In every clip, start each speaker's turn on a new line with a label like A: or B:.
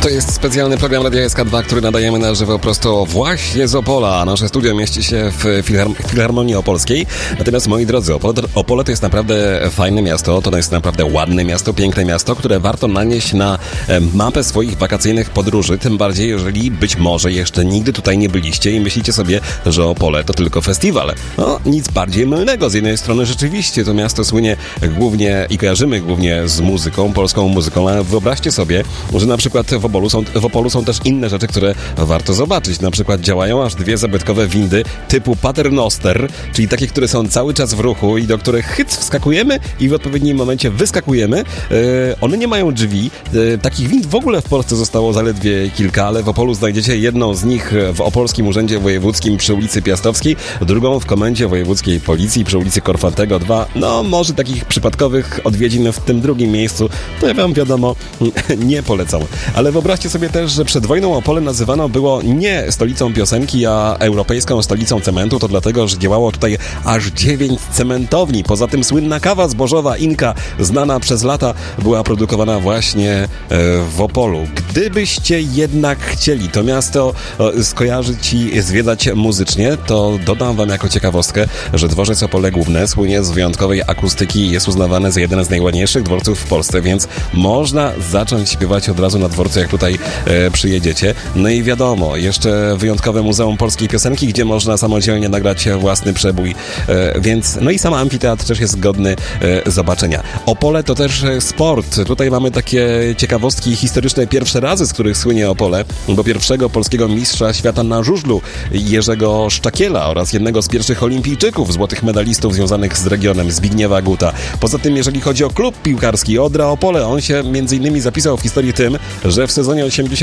A: To jest specjalny program Radia SK2, który nadajemy na żywo prosto właśnie z Opola. Nasze studio mieści się w Filharmonii Opolskiej. Natomiast, moi drodzy, Opole to jest naprawdę fajne miasto, to jest naprawdę ładne miasto, piękne miasto, które warto nanieść na mapę swoich wakacyjnych podróży, tym bardziej, jeżeli być może jeszcze nigdy tutaj nie byliście i myślicie sobie, że Opole to tylko festiwal. No, nic bardziej mylnego. Z jednej strony rzeczywiście to miasto słynie głównie i kojarzymy głównie z muzyką, polską muzyką, ale wyobraźcie sobie, że na przykład w Opolu są też inne rzeczy, które warto zobaczyć. Na przykład działają aż dwie zabytkowe windy typu Paternoster, czyli takie, które są cały czas w ruchu i do których wskakujemy i w odpowiednim momencie wyskakujemy. One nie mają drzwi. Takich wind w ogóle w Polsce zostało zaledwie kilka, ale w Opolu znajdziecie jedną z nich w Opolskim Urzędzie Wojewódzkim przy ulicy Piastowskiej, drugą w Komendzie Wojewódzkiej Policji przy ulicy Korfantego 2. No, może takich przypadkowych odwiedzin w tym drugim miejscu, to ja wam wiadomo, nie polecam. Ale wyobraźcie sobie też, że przed wojną Opole nazywano było nie stolicą piosenki, a europejską stolicą cementu. To dlatego, że działało tutaj aż 9 cementowni. Poza tym słynna kawa zbożowa Inka, znana przez lata, była produkowana właśnie w Opolu. Gdybyście jednak chcieli to miasto skojarzyć i zwiedzać muzycznie, to dodam wam jako ciekawostkę, że dworzec Opole Główne słynie z wyjątkowej akustyki i jest uznawany za jeden z najładniejszych dworców w Polsce, więc można zacząć śpiewać od razu na dworcu, jak tutaj przyjedziecie. No i wiadomo, jeszcze wyjątkowe Muzeum Polskiej Piosenki, gdzie można samodzielnie nagrać własny przebój, więc no i sam amfiteatr też jest godny zobaczenia. Opole to też sport. Tutaj mamy takie ciekawostki historyczne, pierwsze razy, z których słynie Opole, bo pierwszego polskiego mistrza świata na żużlu Jerzego Szczakiela oraz jednego z pierwszych olimpijczyków, złotych medalistów związanych z regionem, Zbigniewa Guta. Poza tym, jeżeli chodzi o klub piłkarski Odra Opole, on się między innymi zapisał w historii tym, że w sezonie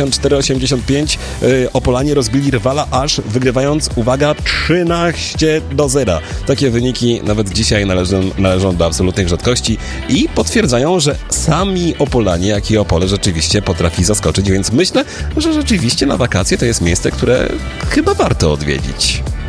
A: 84-85 Opolanie rozbili rywala, aż wygrywając, uwaga, 13-0. Takie wyniki nawet dzisiaj należą do absolutnych rzadkości i potwierdzają, że sami Opolanie, jak i Opole rzeczywiście potrafi zaskoczyć, więc myślę, że rzeczywiście na wakacje to jest miejsce, które chyba warto odwiedzić.